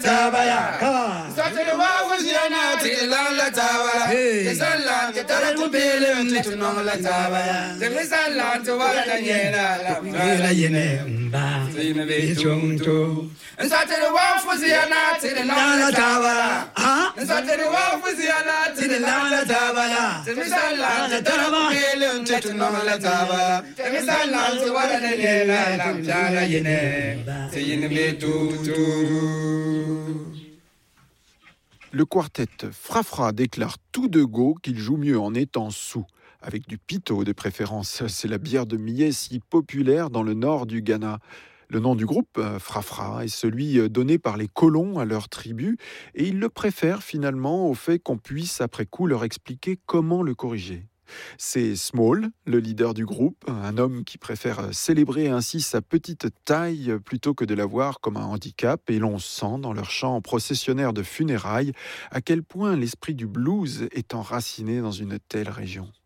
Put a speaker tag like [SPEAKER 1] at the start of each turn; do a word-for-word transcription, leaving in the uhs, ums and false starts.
[SPEAKER 1] Tabaya, Saturday was Yana, Tilala Tabaya, the Sunland, the Tarakubili, little Nola Tabaya, the Missaland to Walayena, Walayena, Zina, and Saturday was Yana, Tilala Tabaya, and Saturday was Yana, Tilala Tabaya, the Missaland, the Tarakubili, little Nola Tabaya, the Missaland to Walayena, Walayena, Zina, Tutu.
[SPEAKER 2] Le quartet Fra-Fra déclare tout de go qu'il joue mieux en étant sous, avec du pito de préférence. C'est la bière de millet si populaire dans le nord du Ghana. Le nom du groupe, Fra-Fra, est celui donné par les colons à leur tribu, et ils le préfèrent finalement au fait qu'on puisse après coup leur expliquer comment le corriger. C'est Small, le leader du groupe, un homme qui préfère célébrer ainsi sa petite taille plutôt que de la voir comme un handicap, et l'on sent dans leur chant processionnaire de funérailles à quel point l'esprit du blues est enraciné dans une telle région.